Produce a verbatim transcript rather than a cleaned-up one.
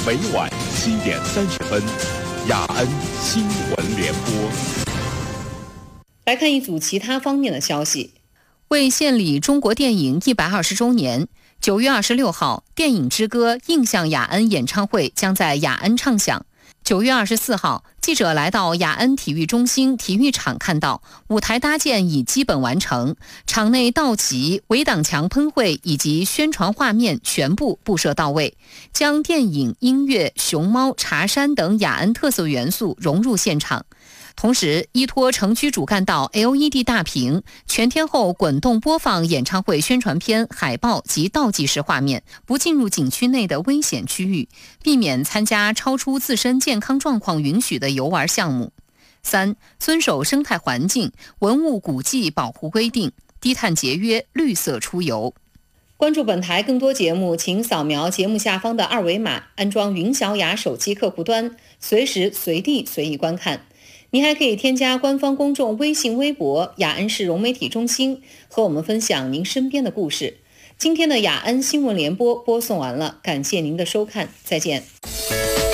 每晚七点三十分，雅安新闻联播。 来看一组其他方面的消息。 为献礼中国电影一百二十周年，九月二十六号，电影之歌印象雅安演唱会将在雅安唱响。九月二十四号，记者来到雅安体育中心体育场，看到舞台搭建已基本完成，场内道旗、围挡墙喷绘以及宣传画面全部布设到位，将电影、音乐、熊猫、茶山等雅安特色元素融入现场。同时，依托城区主干道 L E D 大屏，全天候滚动播放演唱会宣传片、海报及倒计时画面，不进入景区内的危险区域，避免参加超出自身健康状况允许的游玩项目。三、遵守生态环境、文物古迹保护规定，低碳节约、绿色出游。 关注本台更多节目，请扫描节目下方的二维码，安装云小雅手机客户端，随时随地随意观看。您还可以添加官方公众微信微博雅安市融媒体中心，和我们分享您身边的故事。今天的雅安新闻联播播送完了，感谢您的收看，再见。